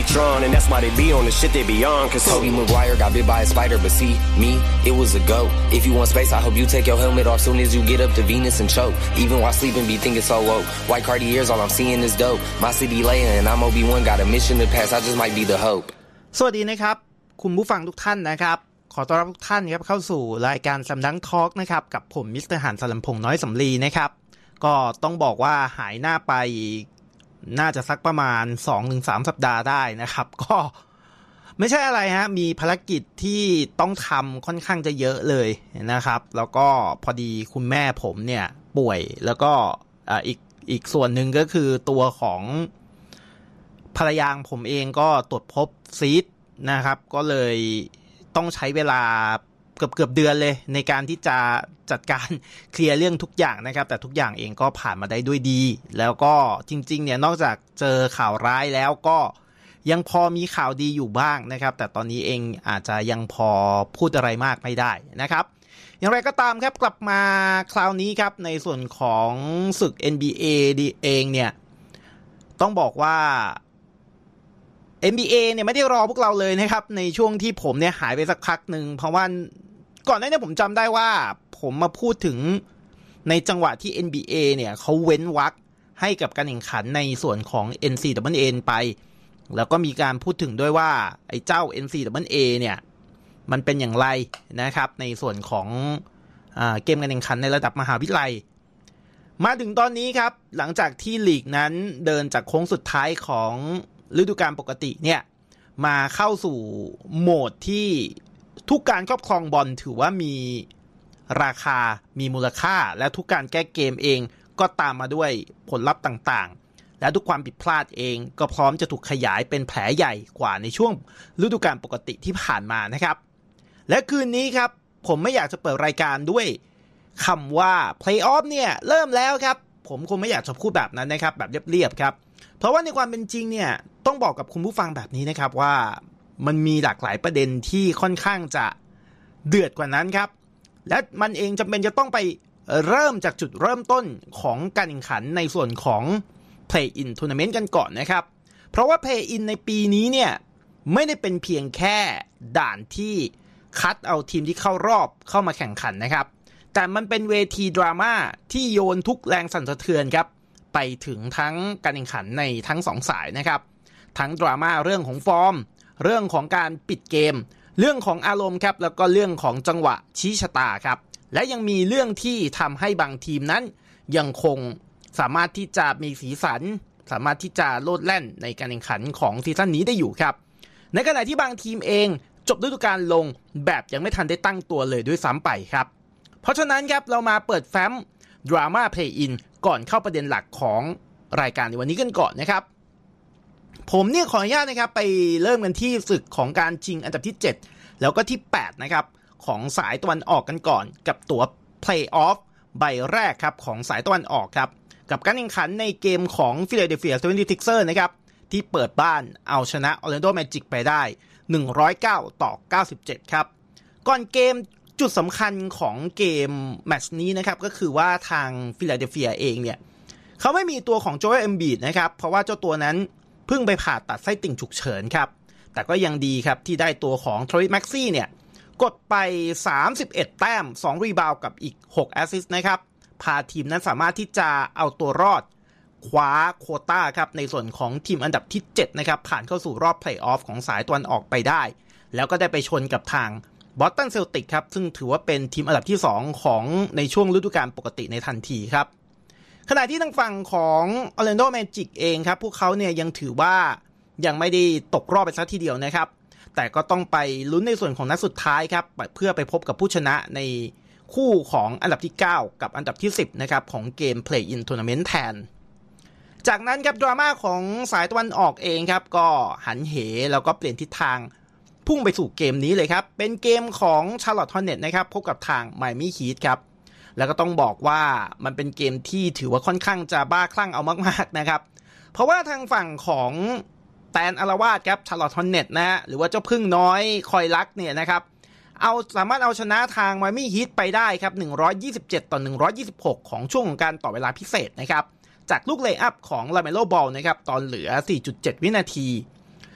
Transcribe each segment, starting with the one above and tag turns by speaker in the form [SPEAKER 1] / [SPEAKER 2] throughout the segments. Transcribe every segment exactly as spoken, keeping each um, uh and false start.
[SPEAKER 1] Tron, and that's why they be on the shit they be on. Cause Tobey Maguire got bit by a spider, but see, me, it was a goat. If you want space, I hope you take your helmet off soon as you get up to Venus and choke. Even while sleeping, be thinking so woke. White Cartiers, all I'm seeing is dope. My city Leia and I'm Obi-Wan, got a mission to pass, I just might be the hope.
[SPEAKER 2] สวัสดีนะครับคุณผู้ฟังทุกท่านนะครับขอต้อนรับทุกท่านครับเข้าสู่รายการซัมดังทอล์กนะครับกับผมมิสเตอร์หานสลัมพงษ์น้อยสำลีนะครับก็ต้องบอกว่าหายหน้าไปน่าจะสักประมาณ สองถึงสาม สัปดาห์ได้นะครับก็ไม่ใช่อะไรฮะมีภารกิจที่ต้องทำค่อนข้างจะเยอะเลยนะครับแล้วก็พอดีคุณแม่ผมเนี่ยป่วยแล้วก็อ่าอีกอีกส่วนหนึ่งก็คือตัวของภรรยาผมเองก็ตรวจพบซีสต์นะครับก็เลยต้องใช้เวลาเกือบเกือบเดือนเลยในการที่จะจัดการเคลียร์เรื่องทุกอย่างนะครับแต่ทุกอย่างเองก็ผ่านมาได้ด้วยดีแล้วก็จริงๆเนี่ยนอกจากเจอข่าวร้ายแล้วก็ยังพอมีข่าวดีอยู่บ้างนะครับแต่ตอนนี้เองอาจจะยังพอพูดอะไรมากไม่ได้นะครับอย่างไรก็ตามครับกลับมาคราวนี้ครับในส่วนของศึก เอ็น บี เอ เองเนี่ยต้องบอกว่า เอ็น บี เอ เนี่ยไม่ได้รอพวกเราเลยนะครับในช่วงที่ผมเนี่ยหายไปสักพักหนึ่งเพราะว่าก่อนหน้านี้ผมจำได้ว่าผมมาพูดถึงในจังหวะที่ เอ็น บี เอ เนี่ยเขาเว้นวรรคให้กับการแข่งขันในส่วนของ เอ็น ซี ดับเบิลเอ ไปแล้วก็มีการพูดถึงด้วยว่าไอ้เจ้า เอ็น ซี ดับเบิลเอ เนี่ยมันเป็นอย่างไรนะครับในส่วนของอ่าเกมการแข่งขันในระดับมหาวิทยาลัยมาถึงตอนนี้ครับหลังจากที่ลีกนั้นเดินจากโค้งสุดท้ายของฤดูกาลปกติเนี่ยมาเข้าสู่โหมดที่ทุกการครอบครองบอลถือว่ามีราคามีมูลค่าและทุกการแก้เกมเองก็ตามมาด้วยผลลัพธ์ต่างๆและทุกความผิดพลาดเองก็พร้อมจะถูกขยายเป็นแผลใหญ่กว่าในช่วงฤดูกาลปกติที่ผ่านมานะครับและคืนนี้ครับผมไม่อยากจะเปิดรายการด้วยคำว่า Playoff เนี่ยเริ่มแล้วครับผมคงไม่อยากจะพูดแบบนั้นนะครับแบบเรียบๆครับเพราะว่าในความเป็นจริงเนี่ยต้องบอกกับคุณผู้ฟังแบบนี้นะครับว่ามันมีหลากหลายประเด็นที่ค่อนข้างจะเดือดกว่านั้นครับและมันเองจำเป็นจะต้องไปเริ่มจากจุดเริ่มต้นของการแข่งขันในส่วนของ Play-in Tournament กันก่อนนะครับเพราะว่า Play-in ในปีนี้เนี่ยไม่ได้เป็นเพียงแค่ด่านที่คัดเอาทีมที่เข้ารอบเข้ามาแข่งขันนะครับแต่มันเป็นเวทีดราม่าที่โยนทุกแรงสั่นสะเทือนครับไปถึงทั้งการแข่งขันในทั้งสองสายนะครับทั้งดราม่าเรื่องของฟอร์มเรื่องของการปิดเกมเรื่องของอารมณ์ครับแล้วก็เรื่องของจังหวะชี้ชะตาครับและยังมีเรื่องที่ทำให้บางทีมนั้นยังคงสามารถที่จะมีสีสันสามารถที่จะโลดแล่นในการแข่งขันของซีซั่นนี้ได้อยู่ครับในขณะที่บางทีมเองจบฤดูกาลลงแบบยังไม่ทันได้ตั้งตัวเลยด้วยซ้ำไปครับเพราะฉะนั้นครับเรามาเปิดแฟ้มดราม่าเพลย์อินก่อนเข้าประเด็นหลักของรายการในวันนี้กันก่อนนะครับผมเนี่ยขออนุญาตนะครับไปเริ่มกันที่ศึกของการชิงอันดับที่เจ็ดแล้วก็ที่แปดนะครับของสายตะวันออกกันก่อนกับตั๋ว Play-off ใบแรกครับของสายตะวันออกครับกับการแข่งขันในเกมของ Philadelphia เซเวนตี้ซิกเซอร์ นะครับที่เปิดบ้านเอาชนะ Orlando Magic ไปได้หนึ่งร้อยเก้าต่อเก้าสิบเจ็ดครับก่อนเกมจุดสำคัญของเกมแมตช์นี้นะครับก็คือว่าทางฟิลาเดลเฟียเองเนี่ยเขาไม่มีตัวของโจเอล เอมบีดนะครับเพราะว่าเจ้าตัวนั้นเพิ่งไปผ่าตัดไส้ติ่งฉุกเฉินครับแต่ก็ยังดีครับที่ได้ตัวของทรอริส แม็กซี่เนี่ยกดไปสามสิบเอ็ดแต้มสองรีบาวด์กับอีกหกแอสซิสต์นะครับพาทีมนั้นสามารถที่จะเอาตัวรอดคว้าโควต้าครับในส่วนของทีมอันดับที่เจ็ดนะครับผ่านเข้าสู่รอบเพลย์ออฟของสายตะวันออกไปได้แล้วก็ได้ไปชนกับทางบอสตันเซลติกครับซึ่งถือว่าเป็นทีมอันดับที่สองของในช่วงฤดูกาลปกติในทันทีครับขณะที่ทางฝั่งของ Orlando Magic เองครับพวกเขาเนี่ยยังถือว่ายังไม่ได้ตกรอบไปซะทีเดียวนะครับแต่ก็ต้องไปลุ้นในส่วนของนัดสุดท้ายครับเพื่อไปพบกับผู้ชนะในคู่ของอันดับที่เก้ากับอันดับที่สิบนะครับของเกม Play-in Tournament แทนจากนั้นครับดราม่าของสายตะวันออกเองครับก็หันเหแล้วก็เปลี่ยนทิศทางพุ่งไปสู่เกมนี้เลยครับเป็นเกมของ Charlotte Hornets นะครับพบกับทาง Miami Heat ครับแล้วก็ต้องบอกว่ามันเป็นเกมที่ถือว่าค่อนข้างจะบ้าคลั่งเอามากๆนะครับเพราะว่าทางฝั่งของแตนอารวาสครับ Charlotte Hornets นะฮะหรือว่าเจ้าพึ่งน้อยคอยรักเนี่ยนะครับเอาสามารถเอาชนะทาง Miami Heat ไปได้ครับหนึ่งร้อยยี่สิบเจ็ดต่อหนึ่งร้อยยี่สิบหกของช่วงของการต่อเวลาพิเศษนะครับจากลูกเลย์อัพของ LaMelo Ball นะครับตอนเหลือ สี่จุดเจ็ด วินาที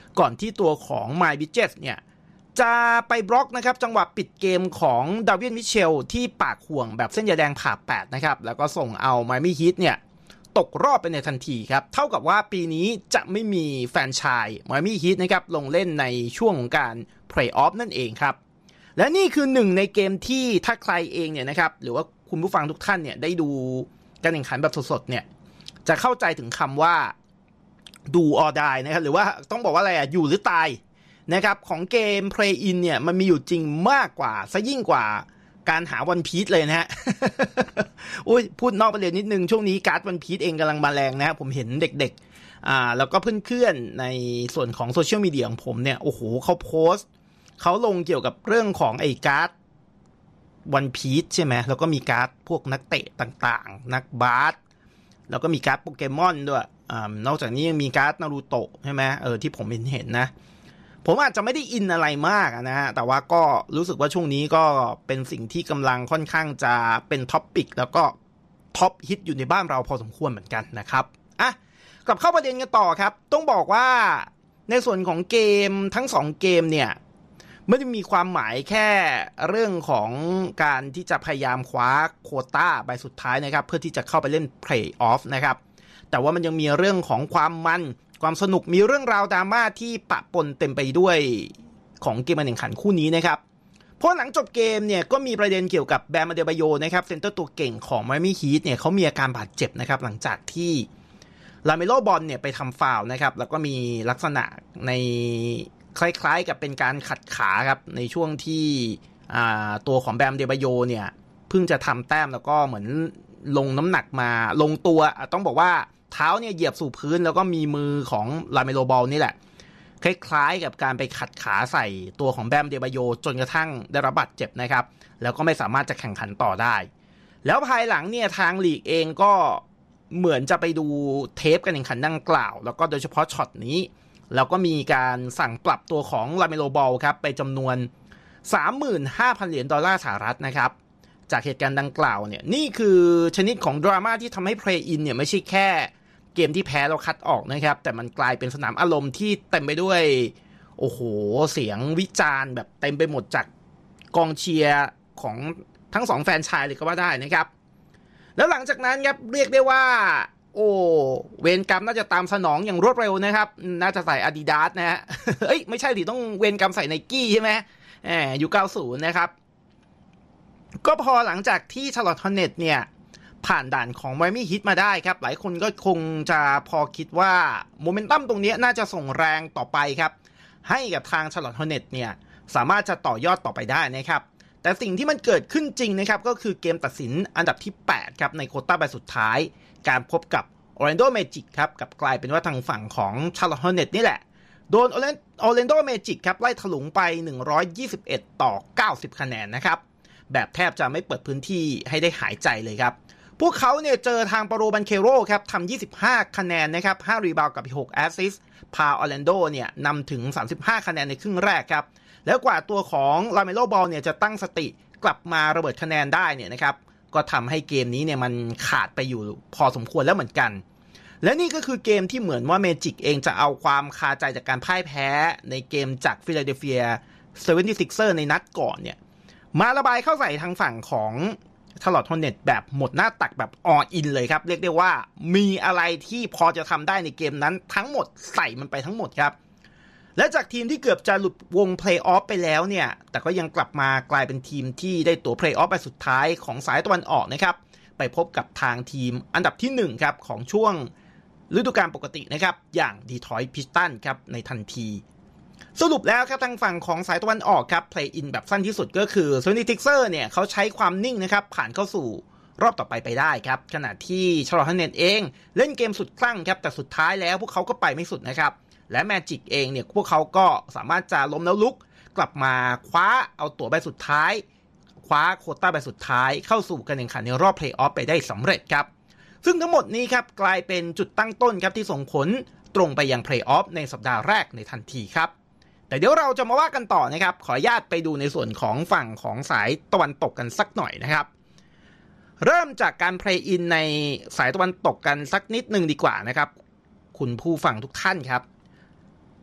[SPEAKER 2] ก่อนที่ตัวของ My Bridges เนี่ยจะไปบล็อกนะครับจังหวะปิดเกมของดาวินมิเชลที่ปากห่วงแบบเส้นยาแดงผ่าแปดนะครับแล้วก็ส่งเอา Miami Heat เนี่ยตกรอบไปในทันทีครับเท่ากับว่าปีนี้จะไม่มีแฟนชาย Miami Heat นะครับลงเล่นในช่วงของการ Play-off นั่นเองครับและนี่คือหนึ่งในเกมที่ถ้าใครเองเนี่ยนะครับหรือว่าคุณผู้ฟังทุกท่านเนี่ยได้ดูการแข่งขันแบบสดๆเนี่ยจะเข้าใจถึงคำว่าดู or die นะครับหรือว่าต้องบอกว่าอะไรอ่ะอยู่หรือตายนะครับของเกม Play In เนี่ยมันมีอยู่จริงมากกว่าซะยิ่งกว่าการหาวันพีชเลยนะฮะ อุ้ยพูดนอกประเด็นนิดนึงช่วงนี้การ์ดวันพีชเองกำลังมาแรงนะผมเห็นเด็กๆอ่าแล้วก็เพื่อนๆในส่วนของโซเชียลมีเดียของผมเนี่ยโอ้โหเขาโพสต์เขาลงเกี่ยวกับเรื่องของไอ้การ์ดวันพีชใช่ไหมแล้วก็มีการ์ดพวกนักเตะต่างๆนักบาสแล้วก็มีการ์ดโปเกมอนด้วยอ่านอกจากนี้ยังมีการ์ดนารูโตะใช่ไหมเออที่ผมเห็นเห็นนะผมอาจจะไม่ได้อินอะไรมากนะฮะแต่ว่าก็รู้สึกว่าช่วงนี้ก็เป็นสิ่งที่กำลังค่อนข้างจะเป็นท็อปปิกแล้วก็ท็อปฮิตอยู่ในบ้านเราพอสมควรเหมือนกันนะครับอ่ะกลับเข้าประเด็นกันต่อครับต้องบอกว่าในส่วนของเกมทั้งสองเกมเนี่ยไม่ได้มีความหมายแค่เรื่องของการที่จะพยายามคว้าโควต้าใบสุดท้ายนะครับเพื่อที่จะเข้าไปเล่นเพลย์ออฟนะครับแต่ว่ามันยังมีเรื่องของความมันความสนุกมีเรื่องราวดราม่าที่ปะปนเต็มไปด้วยของเกมการแข่งขันคู่นี้นะครับเพราะหลังจบเกมเนี่ยก็มีประเด็นเกี่ยวกับแบม อเดบาโยนะครับเซนเตอร์ตัวเก่งของ Miami Heat เนี่ยเขามีอาการบาดเจ็บนะครับหลังจากที่ลาเมโลบอลเนี่ยไปทำฟาวล์นะครับแล้วก็มีลักษณะในคล้ายๆกับเป็นการขัดขาครับในช่วงที่ตัวของแบม อเดบาโยเนี่ยเพิ่งจะทำแต้มแล้วก็เหมือนลงน้ำหนักมาลงตัวต้องบอกว่าเท้าเนี่ยเหยียบสู่พื้นแล้วก็มีมือของลาเมโลบอลนี่แหละคล้ายๆกับการไปขัดขาใส่ตัวของแบม เดบาโยจนกระทั่งได้รับบาดเจ็บนะครับแล้วก็ไม่สามารถจะแข่งขันต่อได้แล้วภายหลังเนี่ยทางลีกเองก็เหมือนจะไปดูเทปการแข่งขันดังกล่าวแล้วก็โดยเฉพาะช็อตนี้แล้วก็มีการสั่งปรับตัวของลาเมโลบอลครับไปจำนวน สามหมื่นห้าพัน เหรียญดอลลาร์สหรัฐนะครับจากเหตุการณ์ดังกล่าวเนี่ยนี่คือชนิดของดราม่าที่ทำให้ Play In เนี่ยไม่ใช่แค่เกมที่แพ้เราคัดออกนะครับแต่มันกลายเป็นสนามอารมณ์ที่เต็มไปด้วยโอ้โหเสียงวิจารณ์แบบเต็มไปหมดจากกองเชียร์ของทั้งสองแฟนชายเลยก็ว่าได้นะครับแล้วหลังจากนั้นครับเรียกได้ว่าโอ้เวรกรรมน่าจะตามสนองอย่างรวดเร็วนะครับน่าจะใส่ Adidas นะฮะ เอ้ยไม่ใช่ดิต้องเวรกรรมใส่ Nike ใช่ไหมแหมยุคเก้าสิบนะครับก็พอหลังจากที่ชาร์ลอตต์ ฮอร์เน็ตเนี่ยผ่านด่านของ Miami Heat มาได้ครับหลายคนก็คงจะพอคิดว่าโมเมนตัมตรงนี้น่าจะส่งแรงต่อไปครับให้กับทางชาร์ลอตต์ ฮอร์เน็ตเนี่ยสามารถจะต่อยอดต่อไปได้นะครับแต่สิ่งที่มันเกิดขึ้นจริงนะครับก็คือเกมตัดสินอันดับที่แปดครับในโควต้าใบสุดท้ายการพบกับ Orlando Magic ครับกับกลายเป็นว่าทางฝั่งของ Charlotte Hornets นี่แหละโดน Orlando Magic ครับไล่ถลุงไปหนึ่งร้อยยี่สิบเอ็ดต่อเก้าสิบคะแนนนะครับแบบแทบจะไม่เปิดพื้นที่ให้ได้หายใจเลยครับพวกเขาเนี่ยเจอทางปาโรบันเคโรครับทำยี่สิบห้าคะแนนนะครับห้ารีบาวด์กับหกแอสซิสต์พา Orlando เนี่ยนำถึงสามสิบห้าคะแนนในครึ่งแรกครับแล้วกว่าตัวของลาเมโลบอลเนี่ยจะตั้งสติกลับมาระเบิดคะแนนได้เนี่ยนะครับก็ทำให้เกมนี้เนี่ยมันขาดไปอยู่พอสมควรแล้วเหมือนกันและนี่ก็คือเกมที่เหมือนว่าเมจิกเองจะเอาความคาใจจากการพ่ายแพ้ในเกมจากฟิลาเดลเฟีย เซเวนตี้ซิกเซอร์ ในนัดก่อนเนี่ยมาระบายเข้าใส่ทางฝั่งของชาร์ลอตต์ ฮอร์เน็ตแบบหมดหน้าตักแบบอออินเลยครับเรียกได้ว่ามีอะไรที่พอจะทำได้ในเกมนั้นทั้งหมดใส่มันไปทั้งหมดครับและจากทีมที่เกือบจะหลุดวงเพลย์ออฟไปแล้วเนี่ยแต่ก็ยังกลับมากลายเป็นทีมที่ได้ตั๋วเพลย์ออฟไปสุดท้ายของสายตะวันออกนะครับไปพบกับทางทีมอันดับที่หนึ่งครับของช่วงฤดูกาลปกตินะครับอย่างดีทรอยต์พิสตันครับในทันทีสรุปแล้วครับทางฝั่งของสายตะวันออกครับเพลย์อินแบบสั้นที่สุดก็คือ เซเวนตี้ซิกเซอร์ เนี่ยเขาใช้ความนิ่งนะครับผ่านเข้าสู่รอบต่อไปไปได้ครับขณะที่ชาร์ลอตต์ ฮอร์เน็ตเองเล่นเกมสุดคลั่งครับแต่สุดท้ายแล้วพวกเขาก็ไปไม่สุดนะครับและแมจิกเองเนี่ยพวกเขาก็สามารถจะล้มแล้วลุกกลับมาคว้าเอาตั๋วใบสุดท้ายคว้าโควต้าใบสุดท้ายเข้าสู่การแข่งขันในรอบเพลย์ออฟไปได้สำเร็จครับซึ่งทั้งหมดนี้ครับกลายเป็นจุดตั้งต้นครับที่ส่งผลตรงไปยังเพลย์ออฟในสัปดาห์แรกในทันทีครับแต่เดี๋ยวเราจะมาว่ากันต่อนะครับขออนุญาตไปดูในส่วนของฝั่งของสายตะวันตกกันสักหน่อยนะครับเริ่มจากการเพลย์อินในสายตะวันตกกันสักนิดนึงดีกว่านะครับคุณผู้ฟังทุกท่านครับ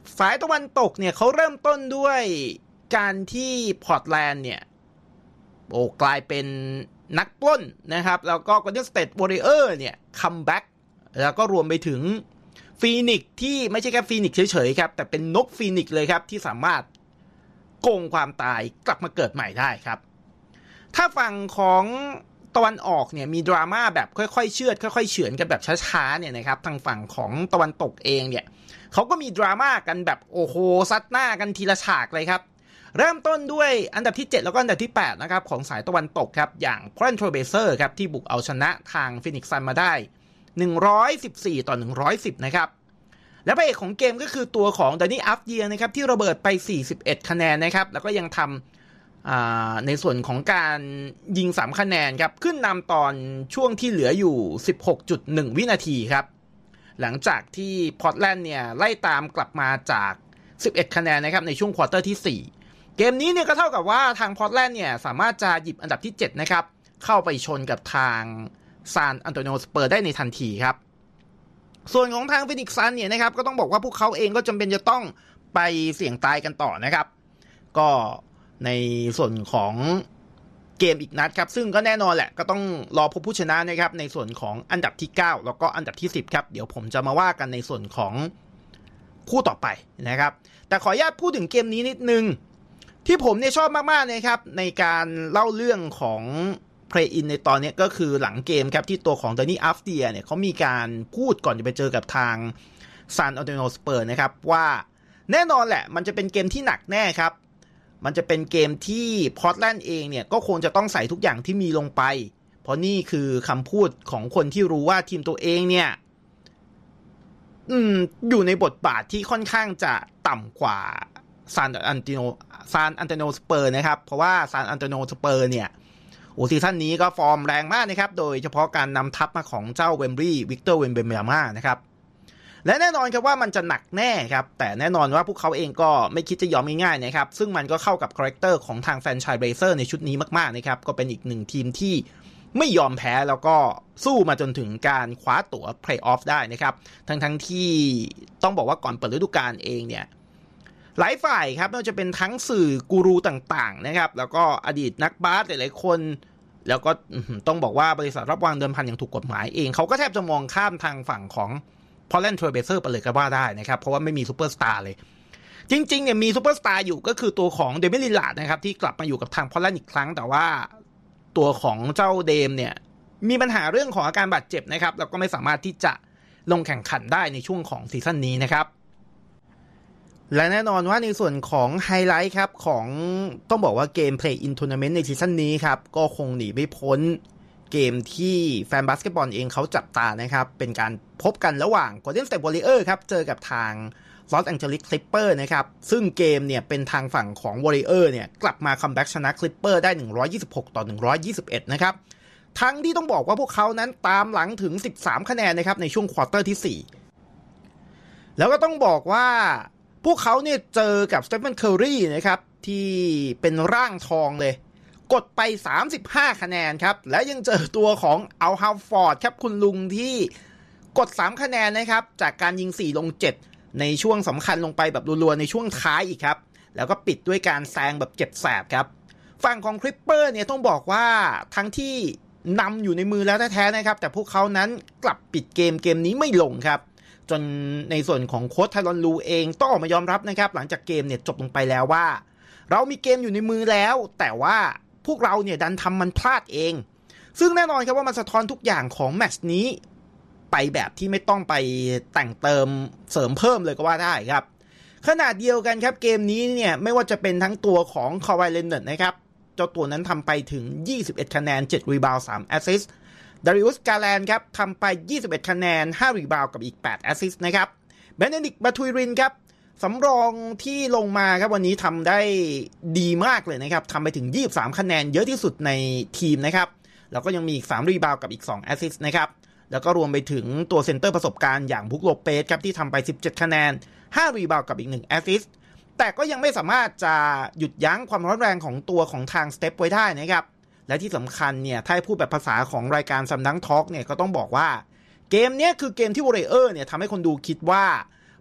[SPEAKER 2] สายตะวันตกเนี่ยเขาเริ่มต้นด้วยการที่พอร์ตแลนด์เนี่ยโอ้กลายเป็นนักปล้นนะครับแล้วก็ Golden State Warrior เนี่ยคัมแบ็กแล้วก็รวมไปถึงฟีนิกซ์ที่ไม่ใช่แค่ฟีนิกซ์เฉยๆครับแต่เป็นนกฟีนิกซ์เลยครับที่สามารถโกงความตายกลับมาเกิดใหม่ได้ครับถ้าฝั่งของตะวันออกเนี่ยมีดราม่าแบบค่อยๆเชือดค่อยๆเฉือนกันแบบช้าๆเนี่ยนะครับทางฝั่งของตะวันตกเองเนี่ยเขาก็มีดราม่ากันแบบโอ้โหซัดหน้ากันทีละฉากเลยครับเริ่มต้นด้วยอันดับที่เจ็ดแล้วก็อันดับที่แปดนะครับของสายตะวันตกครับอย่าง Portland Trail Blazers ครับที่บุกเอาชนะทาง Phoenix Suns มาได้หนึ่งร้อยสิบสี่ต่อหนึ่งร้อยสิบนะครับและพระเอกของเกมก็คือตัวของดานี่อัฟเยียนะครับที่ระเบิดไปสี่สิบเอ็ดคะแนนนะครับแล้วก็ยังทำในส่วนของการยิงสามคะแนนครับขึ้นนำตอนช่วงที่เหลืออยู่ สิบหกจุดหนึ่ง วินาทีครับหลังจากที่พอร์ตแลนด์เนี่ยไล่ตามกลับมาจากสิบเอ็ดคะแนนนะครับในช่วงควอเตอร์ที่สี่เกมนี้เนี่ยก็เท่ากับว่าทางพอร์ตแลนด์เนี่ยสามารถจะหยิบอันดับที่เจ็ดนะครับเข้าไปชนกับทางซานอันโตนิโอสเปอร์ได้ในทันทีครับส่วนของทางฟินิกซ์ซันเนี่ยนะครับก็ต้องบอกว่าพวกเขาเองก็จำเป็นจะต้องไปเสี่ยงตายกันต่อนะครับก็ในส่วนของเกมอีกนัดครับซึ่งก็แน่นอนแหละก็ต้องรอพบผู้ชนะนะครับในส่วนของอันดับที่เก้าแล้วก็อันดับที่สิบครับเดี๋ยวผมจะมาว่ากันในส่วนของคู่ต่อไปนะครับแต่ขออนุญาตพูดถึงเกมนี้นิดนึงที่ผมเนี่ยชอบมากๆนะครับในการเล่าเรื่องของPlay in ในตอนนี้ก็คือหลังเกมครับที่ตัวของดานี่อัฟเดียเนี่ยเขามีการพูดก่อนจะไปเจอกับทางซานอันโตนิโอสเปอร์นะครับว่าแน่นอนแหละมันจะเป็นเกมที่หนักแน่ครับมันจะเป็นเกมที่พอร์ตแลนด์เองเนี่ยก็คงจะต้องใส่ทุกอย่างที่มีลงไปเพราะนี่คือคำพูดของคนที่รู้ว่าทีมตัวเองเนี่ยอืมอยู่ในบทบาทที่ค่อนข้างจะต่ำกว่าซานอันโตนิโอซานอันโตนิโอสเปอร์นะครับเพราะว่าซานอันโตนิโอสเปอร์เนี่ยโอ้ซีซั่นนี้ก็ฟอร์มแรงมากนะครับโดยเฉพาะการนำทัพมาของเจ้าเวมบรีวิกเตอร์เวมเบมาม่านะครับและแน่นอนครับว่ามันจะหนักแน่ครับแต่แน่นอนว่าพวกเขาเองก็ไม่คิดจะยอมง่ายๆนะครับซึ่งมันก็เข้ากับคาแรคเตอร์ของทางแฟรนไชส์เบรเซอร์ในชุดนี้มากๆนะครับก็เป็นอีกหนึ่งทีมที่ไม่ยอมแพ้แล้วก็สู้มาจนถึงการคว้าตั๋วเพลย์ออฟได้นะครับทั้งๆที่ต้องบอกว่าก่อนเปิดฤดูกาลเองเนี่ยหลายฝ่ายครับไม่ว่าจะเป็นทั้งสื่อกูรูต่างๆนะครับแล้วก็อดีตนักบาสหลายๆคนแล้วก็ต้องบอกว่าบริษัทรับวางเดิมพันอย่างถูกกฎหมายเองเขาก็แทบจะมองข้ามทางฝั่งของ Portland Trail Blazers ไปเลยก็ว่าได้นะครับเพราะว่าไม่มีซูเปอร์สตาร์เลยจริงๆเนี่ยมีซูเปอร์สตาร์อยู่ก็คือตัวของเดมิลิลลาร์ดนะครับที่กลับมาอยู่กับทาง Portland อีกครั้งแต่ว่าตัวของเจ้าเดมเนี่ยมีปัญหาเรื่องของอาการบาดเจ็บนะครับแล้วก็ไม่สามารถที่จะลงแข่งขันได้ในช่วงของซีซั่นนี้นะครับและแน่นอนว่าในส่วนของไฮไลท์ครับของต้องบอกว่าเกม Play in Tournament ในซีซั่นนี้ครับก็คงหนีไม่พ้นเกมที่แฟนบาสเกตบอลเองเขาจับตานะครับเป็นการพบกันระหว่าง Golden State Warriors ครับเจอกับทาง Los Angeles Clippers นะครับซึ่งเกมเนี่ยเป็นทางฝั่งของ Warriors เนี่ยกลับมาคัมแบ็กชนะ Clippers ได้หนึ่งร้อยยี่สิบหกต่อหนึ่งร้อยยี่สิบเอ็ดนะครับทั้งที่ต้องบอกว่าพวกเขานั้นตามหลังถึงสิบสามคะแนนนะครับในช่วงควอเตอร์ที่สี่แล้วก็ต้องบอกว่าพวกเขาเนี่ยเจอกับสเตฟานเคอร์รีนะครับที่เป็นร่างทองเลยกดไปสามสิบห้าคะแนนครับและยังเจอตัวของอัลฮาฟอร์ดครับคุณลุงที่กดสามคะแนนนะครับจากการยิงสี่ลงเจ็ดในช่วงสำคัญลงไปแบบรัวๆในช่วงท้ายอีกครับแล้วก็ปิดด้วยการแซงแบบเจ็บแสบครับฝั่งของคลิปเปอร์เนี่ยต้องบอกว่าทั้งที่นำอยู่ในมือแล้วแท้ๆนะครับแต่พวกเขานั้นกลับปิดเกมเกมนี้ไม่ลงครับจนในส่วนของโค้ชไทรอนลูเองต้องออกมายอมรับนะครับหลังจากเกมเนี่ยจบลงไปแล้วว่าเรามีเกมอยู่ในมือแล้วแต่ว่าพวกเราเนี่ยดันทำมันพลาดเองซึ่งแน่นอนครับว่ามันสะท้อนทุกอย่างของแมตช์นี้ไปแบบที่ไม่ต้องไปแต่งเติมเสริมเพิ่มเลยก็ว่าได้ครับขนาดเดียวกันครับเกมนี้เนี่ยไม่ว่าจะเป็นทั้งตัวของคาวายเลนเนอร์นะครับเจ้าตัวนั้นทำไปถึงยี่สิบเอ็ดคะแนนเจ็ดรีบาวด์สามแอสซิสต์ดาริอุสกาแลนครับทำไปยี่สิบเอ็ดคะแนนห้ารีบาวด์กับอีกแปดแอสซิสต์นะครับเบเนดิกต์ บาทุยรินครับสำรองที่ลงมาครับวันนี้ทำได้ดีมากเลยนะครับทำไปถึงยี่สิบสามคะแนนเยอะที่สุดในทีมนะครับแล้วก็ยังมีอีกสามรีบาวด์กับอีกสองแอสซิสต์นะครับแล้วก็รวมไปถึงตัวเซนเตอร์ประสบการณ์อย่างบุกโลเปสครับที่ทำไปสิบเจ็ดคะแนนห้ารีบาวด์กับอีกหนึ่งแอสซิสต์แต่ก็ยังไม่สามารถจะหยุดยั้งความร้อนแรงของตัวของทางสเต็ปไว้ได้นะครับและที่สำคัญเนี่ยถ้าให้พูดแบบภาษาของรายการซัมดังทอล์กเนี่ยก็ต้องบอกว่าเกมนี้คือเกมที่วอริเออร์เนี่ยทำให้คนดูคิดว่า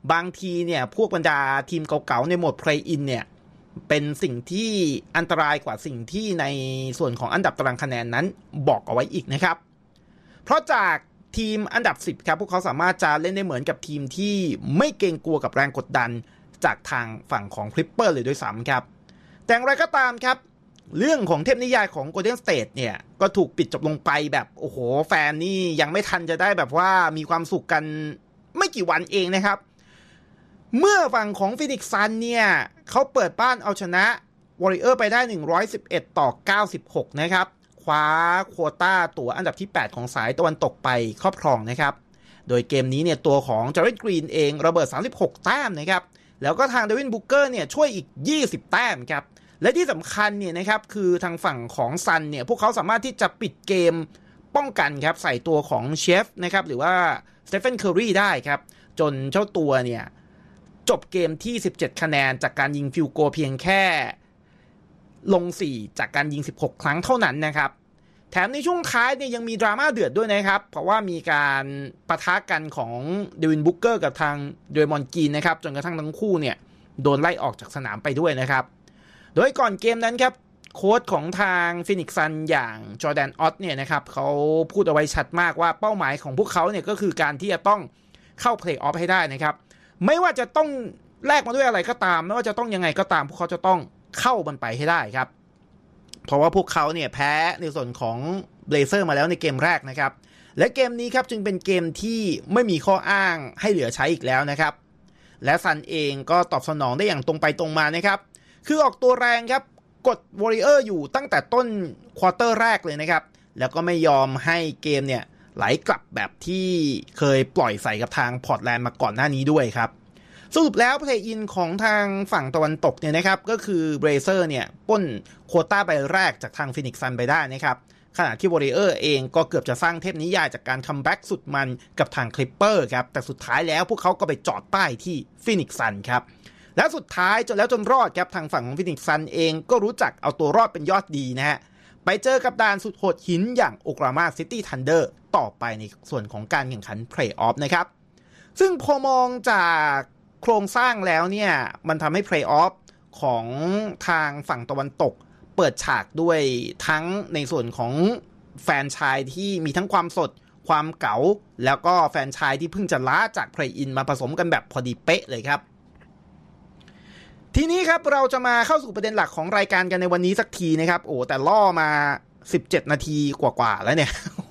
[SPEAKER 2] บางทีเนี่ยพวกบรรดาทีมเก่าๆในโหมด Play In เนี่ยเป็นสิ่งที่อันตรายกว่าสิ่งที่ในส่วนของอันดับตารางคะแนนนั้นบอกเอาไว้อีกนะครับเพราะจากทีมอันดับสิบครับพวกเขาสามารถจะเล่นได้เหมือนกับทีมที่ไม่เกรงกลัวกับแรงกดดันจากทางฝั่งของ Clipper เลยด้วยซ้ำครับแต่อย่างไรก็ตามครับเรื่องของเทพนิยายของ Golden State เนี่ยก็ถูกปิดจบลงไปแบบโอ้โหแฟนนี่ยังไม่ทันจะได้แบบว่ามีความสุขกันไม่กี่วันเองนะครับเมื่อฝั่งของ Phoenix Sun เนี่ยเขาเปิดบ้านเอาชนะ Warrior ไปได้หนึ่งร้อยสิบเอ็ดต่อเก้าสิบหกนะครับคว้าโควต้าตั๋วอันดับที่แปดของสายตะวันตกไปครอบครองนะครับโดยเกมนี้เนี่ยตัวของ Jalen Green เองระเบิดสามสิบหกแต้มนะครับแล้วก็ทาง Devin Booker เนี่ยช่วยอีกยี่สิบแต้มครับและที่สำคัญเนี่ยนะครับคือทางฝั่งของ Sun เนี่ยพวกเขาสามารถที่จะปิดเกมป้องกันครับใส่ตัวของเชฟนะครับหรือว่า Stephen Curry ได้ครับจนเจ้าตัวเนี่ยจบเกมที่สิบเจ็ดคะแนนจากการยิงฟิลโกลเพียงแค่ลงสี่จากการยิงสิบหกครั้งเท่านั้นนะครับแถมในช่วงท้ายเนี่ยยังมีดราม่าเดือดด้วยนะครับเพราะว่ามีการปะทะกันของเดวินบุ๊กเกอร์กับทางเดรมอนด์กรีนนะครับจนกระทั่งทั้งคู่เนี่ยโดนไล่ออกจากสนามไปด้วยนะครับโดยก่อนเกมนั้นครับโค้ชของทางฟินิกซ์ซันอย่างจอร์แดนออตเนี่ยนะครับเขาพูดเอาไว้ชัดมากว่าเป้าหมายของพวกเขาเนี่ยก็คือการที่จะต้องเข้าเพลย์ออฟให้ได้นะครับไม่ว่าจะต้องแลกมาด้วยอะไรก็ตามไม่ว่าจะต้องยังไงก็ตามพวกเขาจะต้องเข้ามันไปให้ได้ครับเพราะว่าพวกเขาเนี่ยแพ้ในส่วนของเบลเซอร์มาแล้วในเกมแรกนะครับและเกมนี้ครับจึงเป็นเกมที่ไม่มีข้ออ้างให้เหลือใช้อีกแล้วนะครับและซันเองก็ตอบสนองได้อย่างตรงไปตรงมานะครับคือออกตัวแรงครับกด Warrior อยู่ตั้งแต่ต้นควอเตอร์แรกเลยนะครับแล้วก็ไม่ยอมให้เกมเนี่ยไหลกลับแบบที่เคยปล่อยใส่กับทางพอร์ตแลนด์มาก่อนหน้านี้ด้วยครับสรุปแล้วเพลย์อินของทางฝั่งตะวันตกเนี่ยนะครับก็คือเบรเซอร์เนี่ยป้นโควต้าใบแรกจากทางฟินิกซ์ซันไปได้นะครับขณะที่ Warrior เองก็เกือบจะสร้างเทพนิยายจากการคัมแบ็กสุดมันกับทาง Clipper ครับแต่สุดท้ายแล้วพวกเขาก็ไปจอดป้ายที่ฟินิกซ์ซันครับและสุดท้ายจนแล้วจนรอดครับทางฝั่งของฟินิกซ์ซันเองก็รู้จักเอาตัวรอดเป็นยอดดีนะฮะไปเจอกับด่านสุดโหดหินอย่างโอคลาโฮมาซิตี้ทันเดอร์ต่อไปในส่วนของการแข่งขันเพลย์ออฟนะครับซึ่งพอมองจากโครงสร้างแล้วเนี่ยมันทำให้เพลย์ออฟของทางฝั่งตะวันตกเปิดฉากด้วยทั้งในส่วนของแฟนชายที่มีทั้งความสดความเก๋าแล้วก็แฟนชายที่เพิ่งจะล้าจากเพลย์อินมาผสมกันแบบพอดีเป๊ะเลยครับทีนี้ครับเราจะมาเข้าสู่ประเด็นหลักของรายการกันในวันนี้สักทีนะครับโอ้แต่ล่อมาสิบเจ็ดนาทีกว่าๆแล้วเนี่ย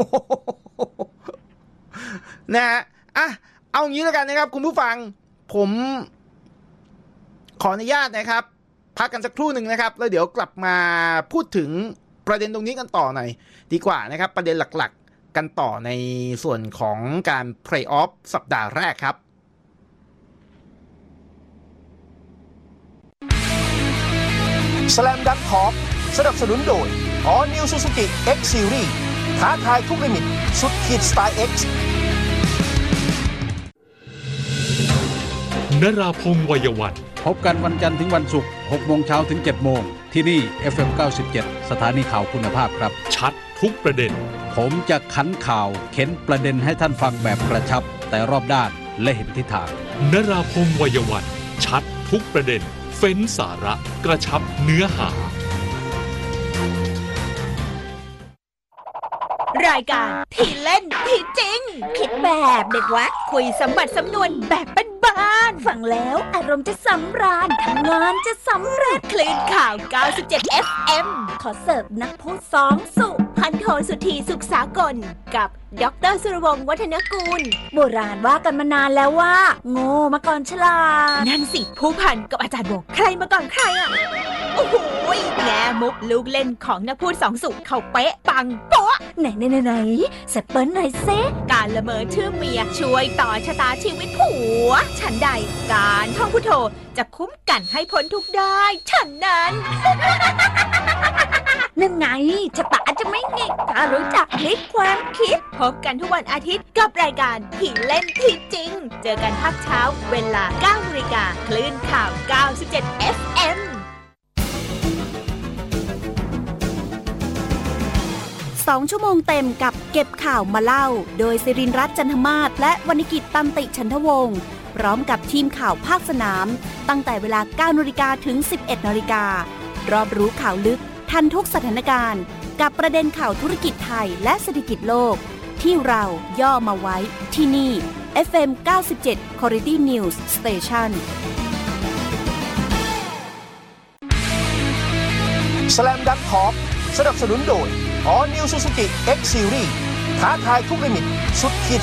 [SPEAKER 2] นะฮะอ่ะเอางี้แล้วกันนะครับคุณผู้ฟังผมขออนุญาตนะครับพักกันสักครู่หนึ่งนะครับแล้วเดี๋ยวกลับมาพูดถึงประเด็นตรงนี้กันต่อหน่อยดีกว่านะครับประเด็นหลักๆกันต่อในส่วนของการเพลย์ออฟสัปดาห์แรกครับ
[SPEAKER 3] Slam Dunk Talk สนับสนุนโดย All New Suzuki X Series ท้าทายทุกลิมิตสุดขีดสไตล์ X
[SPEAKER 4] นราพงษ์วัยวัน
[SPEAKER 5] พบกันวันจันทร์ถึงวันศุกร์ หกโมงเช้าถึง เจ็ดโมงที่นี่ เอฟ เอ็ม เก้าสิบเจ็ด สถานีข่าวคุณภาพครับ
[SPEAKER 4] ชัดทุกประเด็น
[SPEAKER 5] ผมจะขันข่าวเข็นประเด็นให้ท่านฟังแบบกระชับแต่รอบด้านและเห็นทิศทาง
[SPEAKER 4] นราพงษ์วัยวันชัดทุกประเด็นเฟ้นสาระกระชับเนื้อหาร
[SPEAKER 6] ายการที่เล่นที่จริงคิดแบบเด็กวัดคุยสมบัติสำนวนแบบบ้านๆฟังแล้วอารมณ์จะสำราญทำงานจะสำเร็จคลื่นข่าวเก้าสิบเจ็ด เอฟ เอ็ม ขอเสิร์ฟนักพูดสองสุพันโทสุธีสุขสากลกับดร.สุรวงศ์วัฒนกูลโบราณว่ากันมานานแล้วว่าโง่มาก่อนฉลาดนั่นสิผู้พันกับอาจารย์บอกใครมาก่อนใครอ่ะโอ้โหแง่มุกลูกเล่นของนักพูดสองสุเขาเป๊ะปังโป๊ะไหนไหนไหนไหนแซปเปิลหน่อยเซการละเมอชื่อเมียช่วยต่อชะตาชีวิตผัวฉันใดการท่องพุทโธจะคุ้มกันให้พ้นทุกได้ฉันนั้น นั่นไงชะตาจะไม่หงิกถ้ารู้จักพลิกความคิดพบกันทุกวันอาทิตย์กับรายการที่เล่นที่จริงเจอกันภาคเช้าเวลา เก้านาฬิกา คลื่นข่าว เก้าสิบเจ็ด เอฟ เอ็ม
[SPEAKER 7] สองชั่วโมงเต็มกับเก็บข่าวมาเล่าโดยศิรินทร์รัตน์จันทมาศและวรรณกิจตันติฉันทวงศ์พร้อมกับทีมข่าวภาคสนามตั้งแต่เวลา เก้านาฬิกา ถึง สิบเอ็ดนาฬิกา รอบรู้ข่าวลึกทันทุกสถานการณ์กับประเด็นข่าวธุรกิจไทยและเศรษฐกิจโลกที่เราย่อมาไว้ที่นี่ เอฟ เอ็ม เก้าสิบเจ็ด Quality News Station
[SPEAKER 3] Slam Dunk Talk สนับสนุนโดย All New Suzuki X Series ท้าทายทุกลิมิตสุดขีด